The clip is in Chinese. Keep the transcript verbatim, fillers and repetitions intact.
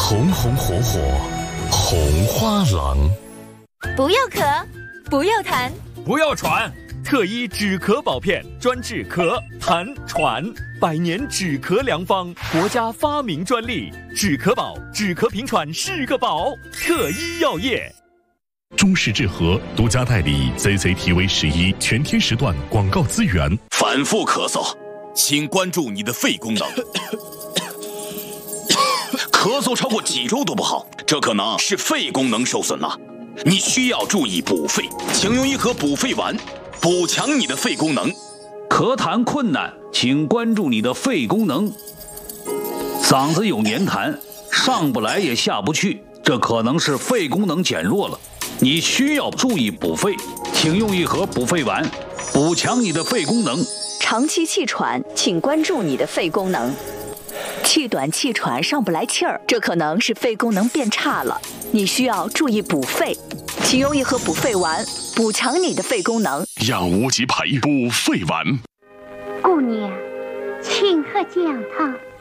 红红火火，红花郎。 不要咳，不要痰， 不要喘。特医止咳宝片，专治咳、痰、喘，百年止咳良方，国家发明专利。止咳宝，止咳平喘是个宝。特医药业。 中式治和独家代理 Z Z T V 十一全天时段广告资源。 反复咳嗽，请关注你的肺功能。咳嗽超过几周都不好，这可能是肺功能受损了。你需要注意补肺，请用一盒补肺丸，补强你的肺功能。 咳痰困难，请关注你的肺功能。嗓子有黏痰，上不来也下不去，这可能是肺功能减弱了。你需要注意补肺，请用一盒补肺丸，补强你的肺功能。 长期气喘，请关注你的肺功能。气短气喘上不来气儿，这可能是肺功能变差了，你需要注意补肺，请用一盒补肺丸，补强你的肺功能。 养无极培补肺丸。 姑娘，请喝姜汤。